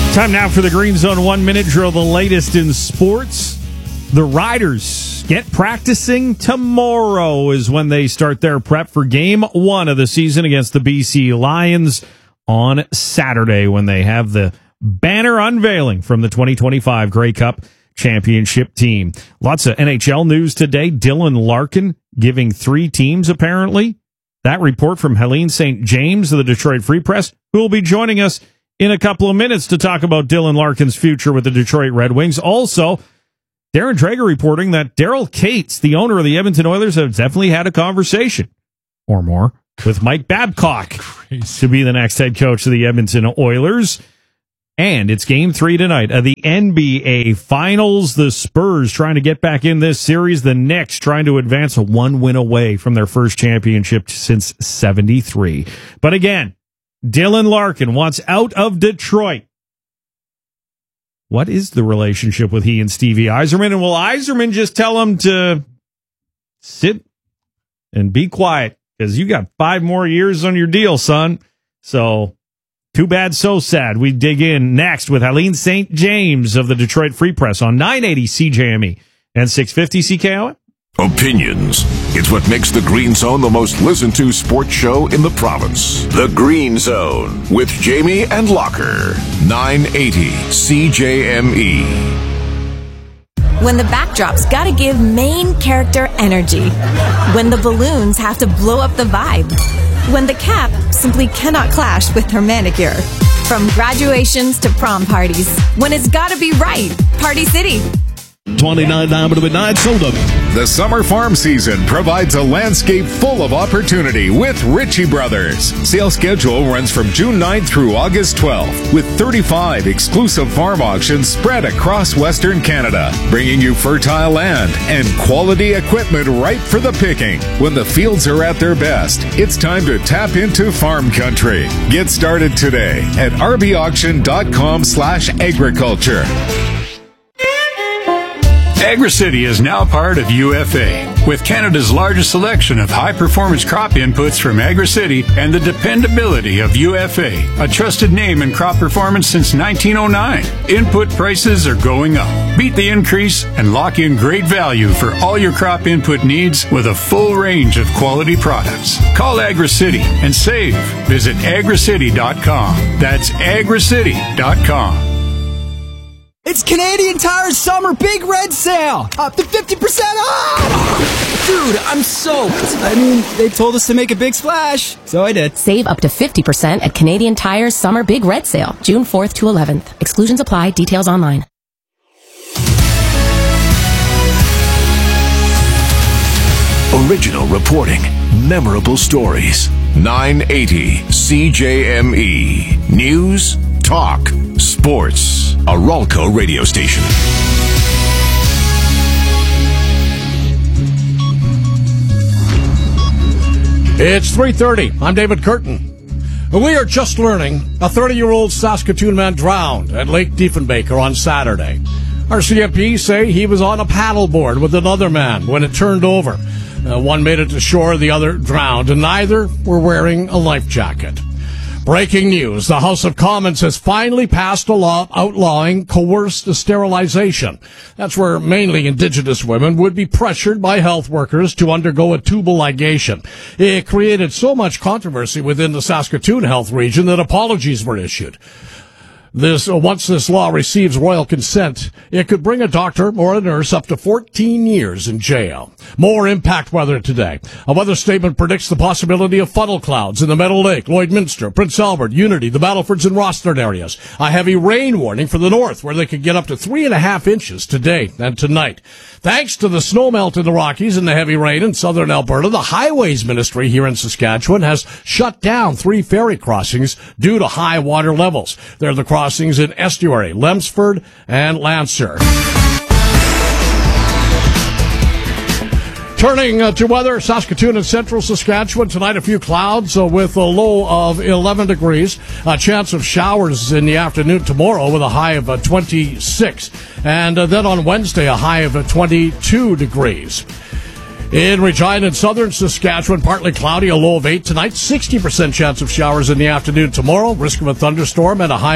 Time now for the Green Zone 1 Minute Drill, the latest in sports. The Riders get practicing tomorrow is when they start their prep for Game 1 of the season against the BC Lions on Saturday when they have the banner unveiling from the 2025 Grey Cup championship team. Lots of NHL news today. Dylan Larkin giving 3 teams, apparently. That report from Helene St. James of the Detroit Free Press, who will be joining us in a couple of minutes to talk about Dylan Larkin's future with the Detroit Red Wings. Also, Darren Dreger reporting that Daryl Cates, the owner of the Edmonton Oilers, has definitely had a conversation or more with Mike Babcock to be the next head coach of the Edmonton Oilers. And it's Game 3 tonight of the NBA Finals. The Spurs trying to get back in this series. The Knicks trying to advance 1 win away from their first championship since '73. But again, Dylan Larkin wants out of Detroit. What is the relationship with he and Stevie Yzerman? And will Yzerman just tell him to sit and be quiet? Because you got 5 more years on your deal, son. So, too bad, so sad. We dig in next with Helene St. James of the Detroit Free Press on 980 CJME and 650 CKOM. Opinions. It's what makes the Green Zone the most listened to sports show in the province. The Green Zone with Jamie and Locker. 980 CJME. When the backdrop's gotta give main character energy. When the balloons have to blow up the vibe. When the cap simply cannot clash with her manicure. From graduations to prom parties. When it's gotta be right. Party City. $29 to midnight, sold up. The summer farm season provides a landscape full of opportunity with Ritchie Brothers. Sales schedule runs from June 9th through August 12th with 35 exclusive farm auctions spread across Western Canada, bringing you fertile land and quality equipment ripe for the picking. When the fields are at their best, it's time to tap into farm country. Get started today at rbauction.com/agriculture. AgriCity is now part of UFA, with Canada's largest selection of high-performance crop inputs from AgriCity and the dependability of UFA, a trusted name in crop performance since 1909. Input prices are going up. Beat the increase and lock in great value for all your crop input needs with a full range of quality products. Call AgriCity and save. Visit agricity.com. That's agricity.com. It's Canadian Tire's Summer Big Red Sale! Up to 50% off! Dude, I'm soaked. I mean, they told us to make a big splash, so I did. Save up to 50% at Canadian Tire's Summer Big Red Sale, June 4th to 11th. Exclusions apply. Details online. Original reporting. Memorable stories. 980 CJME. News, talk, sports. A Ralco radio station. It's 3:30. I'm David Curtin. We are just learning a 30-year-old Saskatoon man drowned at Lake Diefenbaker on Saturday. Our CMP say he was on a paddleboard with another man when it turned over. One made it to shore, the other drowned, and neither were wearing a life jacket. Breaking news. The House of Commons has finally passed a law outlawing coerced sterilization. That's where mainly Indigenous women would be pressured by health workers to undergo a tubal ligation. It created so much controversy within the Saskatoon health region that apologies were issued. Once this law receives royal consent, it could bring a doctor or a nurse up to 14 years in jail. More impact weather today. A weather statement predicts the possibility of funnel clouds in the Meadow Lake, Lloydminster, Prince Albert, Unity, the Battlefords, and Rostard areas. A heavy rain warning for the north, where they could get up to 3.5 inches today and tonight. Thanks to the snowmelt in the Rockies and the heavy rain in southern Alberta, the Highways Ministry here in Saskatchewan has shut down 3 ferry crossings due to high water levels. They're the crossings in Estuary, Lemsford, and Lancer. Turning to weather, Saskatoon and central Saskatchewan. Tonight, a few clouds with a low of 11 degrees. A chance of showers in the afternoon tomorrow with a high of 26. And then on Wednesday, a high of 22 degrees. In Regina and southern Saskatchewan, partly cloudy, a low of 8 tonight. 60% chance of showers in the afternoon tomorrow. Risk of a thunderstorm and a high of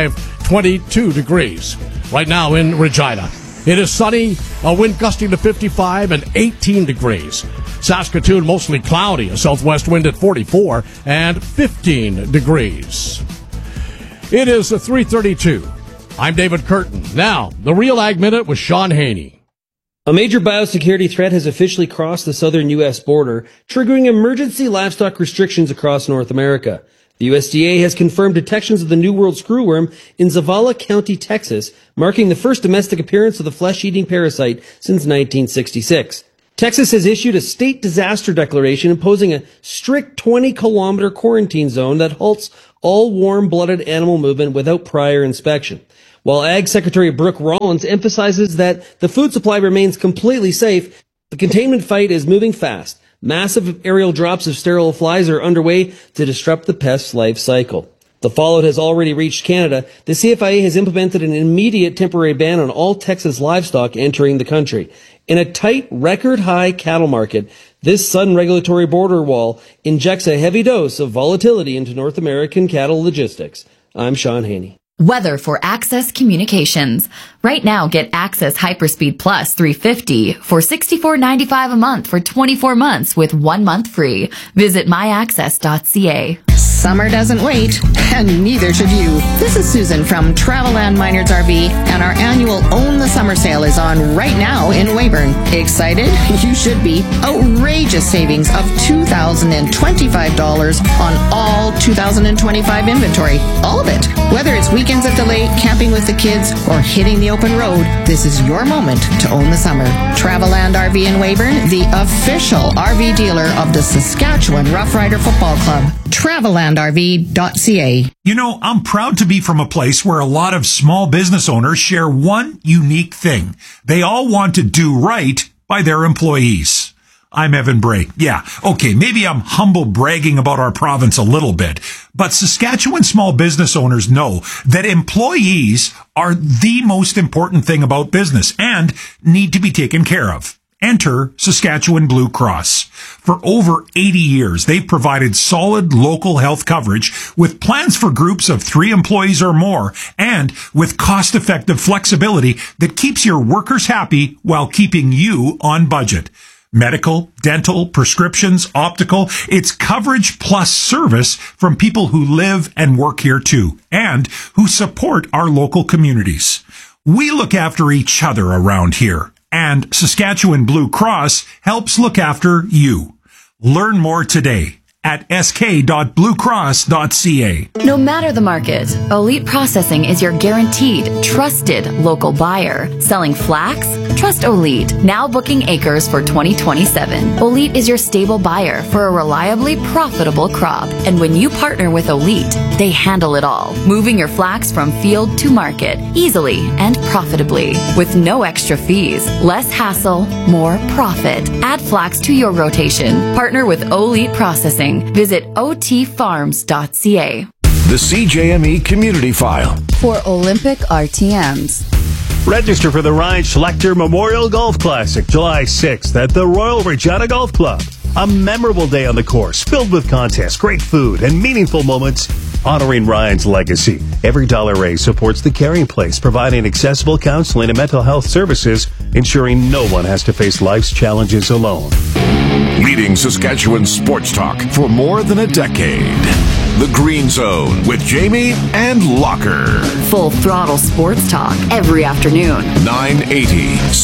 22 degrees. Right now in Regina, it is sunny, a wind gusting to 55 and 18 degrees. Saskatoon, mostly cloudy, a southwest wind at 44 and 15 degrees. It is 3:32. I'm David Curtin. Now, the Real Ag Minute with Sean Haney. A major biosecurity threat has officially crossed the southern U.S. border, triggering emergency livestock restrictions across North America. The USDA has confirmed detections of the New World screwworm in Zavala County, Texas, marking the first domestic appearance of the flesh-eating parasite since 1966. Texas has issued a state disaster declaration imposing a strict 20-kilometer quarantine zone that halts all warm-blooded animal movement without prior inspection. While Ag Secretary Brooke Rollins emphasizes that the food supply remains completely safe, the containment fight is moving fast. Massive aerial drops of sterile flies are underway to disrupt the pest's life cycle. The fallout has already reached Canada. The CFIA has implemented an immediate temporary ban on all Texas livestock entering the country. In a tight, record-high cattle market, this sudden regulatory border wall injects a heavy dose of volatility into North American cattle logistics. I'm Sean Haney. Weather for Access Communications. Right now, get Access Hyperspeed Plus 350 for $64.95 a month for 24 months with 1 month free. Visit myaccess.ca. Summer doesn't wait, and neither should you. This is Susan from Traveland Miners RV, and our annual Own the Summer sale is on right now in Weyburn. Excited? You should be. Outrageous savings of $2,025 on all 2025 inventory. All of it. Whether it's weekends at the lake, camping with the kids, or hitting the open road, this is your moment to own the summer. Traveland RV in Weyburn, the official RV dealer of the Saskatchewan Rough Rider Football Club. TravelandRV.ca. You know, I'm proud to be from a place where a lot of small business owners share one unique thing. They all want to do right by their employees. I'm Evan Bray. Yeah, okay, maybe I'm humble bragging about our province a little bit, but Saskatchewan small business owners know that employees are the most important thing about business and need to be taken care of. Enter Saskatchewan Blue Cross. For over 80 years, they've provided solid local health coverage with plans for groups of 3 employees or more and with cost-effective flexibility that keeps your workers happy while keeping you on budget. Medical, dental, prescriptions, optical, it's coverage plus service from people who live and work here too and who support our local communities. We look after each other around here. And Saskatchewan Blue Cross helps look after you. Learn more today at sk.bluecross.ca. No matter the market, Elite Processing is your guaranteed, trusted local buyer. Selling flax? Trust Elite. Now booking acres for 2027. Elite is your stable buyer for a reliably profitable crop. And when you partner with Elite, they handle it all. Moving your flax from field to market easily and profitably. With no extra fees. Less hassle, more profit. Add flax to your rotation. Partner with Elite Processing. Visit otfarms.ca. The CJME Community File. For Olympic RTMs. Register for the Ryan Schlechter Memorial Golf Classic, July 6th at the Royal Regina Golf Club. A memorable day on the course, filled with contests, great food, and meaningful moments honoring Ryan's legacy. Every dollar raised supports the Caring Place, providing accessible counseling and mental health services, ensuring no one has to face life's challenges alone. Leading Saskatchewan sports talk for more than a decade. The Green Zone with Jamie and Locker. Full throttle sports talk every afternoon. 980